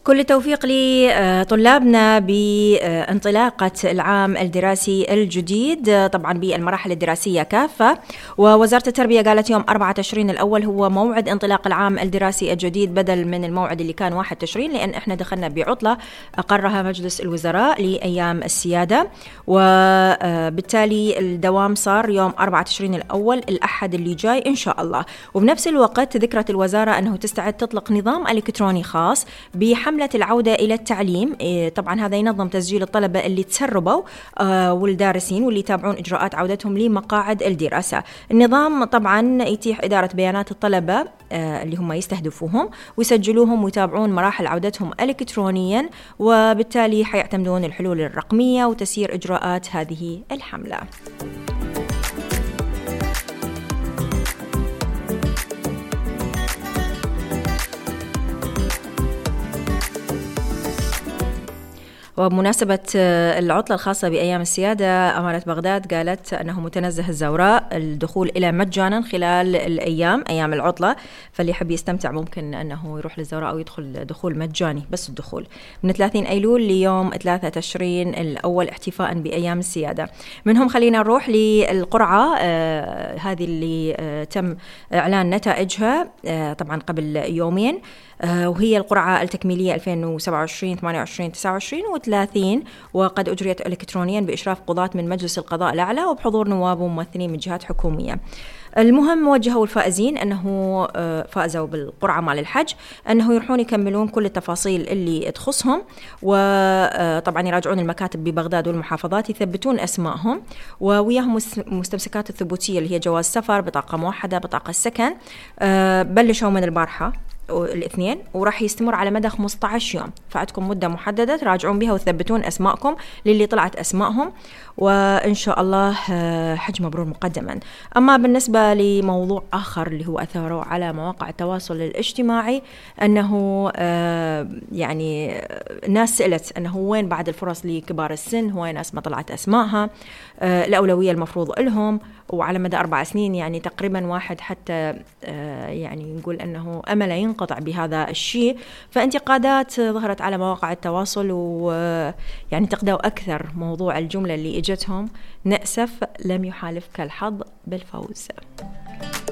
كل التوفيق لطلابنا بانطلاقة العام الدراسي الجديد، طبعا بالمراحل الدراسية كافة. ووزارة التربية قالت يوم 4 تشرين الأول هو موعد انطلاق العام الدراسي الجديد بدل من الموعد اللي كان 1 تشرين، لأن احنا دخلنا بعطلة أقرها مجلس الوزراء لأيام السيادة، وبالتالي الدوام صار يوم 4 تشرين الأول الأحد اللي جاي إن شاء الله. وبنفس الوقت ذكرت الوزارة أنه تستعد تطلق نظام إلكتروني خاص بحملة العودة إلى التعليم. طبعا هذا ينظم تسجيل الطلبة اللي تسربوا والدارسين واللي يتابعون إجراءات عودتهم لمقاعد الدراسة. النظام طبعا يتيح إدارة بيانات الطلبة اللي هم يستهدفوهم ويسجلوهم ويتابعون مراحل عودتهم إلكترونيا، وبالتالي حيعتمدون الحلول الرقمية وتسيير إجراءات هذه الحملة. وبمناسبة العطلة الخاصة بأيام السيادة، أمانة بغداد قالت أنه متنزه الزوراء الدخول إلى مجانا خلال أيام العطلة، فاللي يحب يستمتع ممكن أنه يروح للزوراء أو يدخل دخول مجاني، بس الدخول من 30 أيلول ليوم 3 تشرين الأول احتفاء بأيام السيادة. منهم خلينا نروح للقرعة هذه اللي تم إعلان نتائجها طبعا قبل يومين، وهي القرعة التكميلية 2027 28 29 و30، وقد أجريت إلكترونيا بإشراف قضاة من مجلس القضاء الأعلى وبحضور نواب وممثلين من جهات حكومية. المهم وجهوا الفائزين أنه فازوا بالقرعة مال الحج أنه يروحون يكملون كل التفاصيل اللي تخصهم، وطبعا يراجعون المكاتب ببغداد والمحافظات يثبتون أسمائهم، ووياهم مستمسكات الثبوتية اللي هي جواز سفر، بطاقة موحدة، بطاقة السكن. بلشوا من البارحة الاثنين وراح يستمر على مدى 15 يوم، فعندكم مدة محددة تراجعون بها وتثبتون أسماءكم للي طلعت أسمائهم، وإن شاء الله حج مبرور مقدما. أما بالنسبة لموضوع آخر اللي هو أثاره على مواقع التواصل الاجتماعي، أنه يعني ناس سألت أنه وين بعد الفرص لكبار السن، هو ناس ما طلعت أسمائها، الأولوية المفروض لهم، وعلى مدى 4 سنين يعني تقريبا واحد حتى يعني نقول أنه أمل ينقطع بهذا الشيء. فانتقادات ظهرت على مواقع التواصل، ويعني تقدوا أكثر موضوع الجملة اللي إجتهم: نأسف لم يحالفك الحظ بالفوز.